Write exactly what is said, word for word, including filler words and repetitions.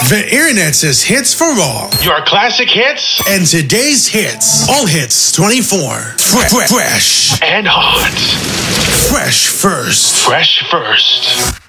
The internet says hits for all. Your classic hits And today's hits. All hits twenty-four. Fresh. Fresh. and hot. Fresh first. Fresh first.